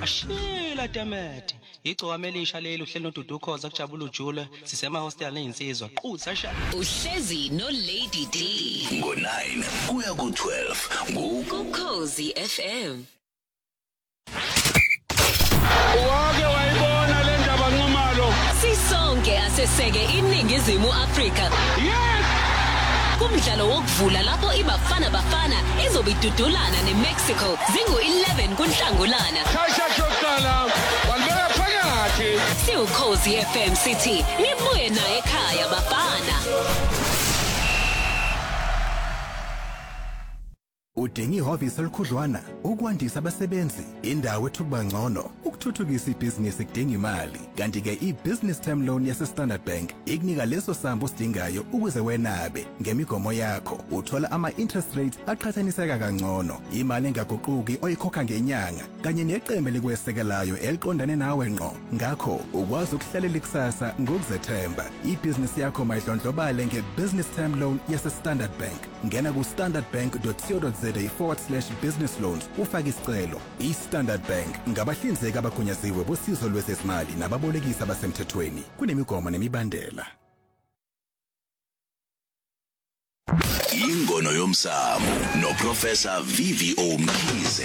ashila temete igcokama elisha leli uhlelo nodudu khoza kujabula ujule sisema hostel nezinsizwa qutha sha uhlezi no Lady D ngo9 kuya ku12 Ukhozi FM. Wake wayibona le ndaba nqomalo. Sisonke aseseke iningizimu Afrika. Yes! Kumdlalo wokuvula lapho iBafana izobidudulana neMexico zingu11 kuNhlangulana. Shaya shoqala. Walibeka phakathi. Siukhozi FM City. Nibuye naye ekhaya Bafana. Udinga ihhovisi elikhudlwana ukwandisa abasebenzi indawo ethuba ngcono ukuthuthukisa ibhizinisi kudinga imali kanti ke ibusiness term loan yase Standard Bank ikunika leso sambu sidingayo ukuze wenabe ngemigomo yakho uthola ama interest rates aqhathaniseka kangcono imali engaguquki oyikhokha ngenyanga kanye neqembe likwesekelayo eliqondane nawe ngqo ngakho ukwazi ukuhlalela ikusasa ngokuzethemba ibhizinisi yakho mayidlondlobale ngebusiness term loan yase Standard Bank ngena ku standardbank.co.za/business loans ufake isicelo iStandard Bank ngabahlinzeki abagunyaziwe bosizo lwezezimali nababolekisi abasemthethweni kunemigomo nemibandela Ingono yomsamo noProfessor VVO Mkhize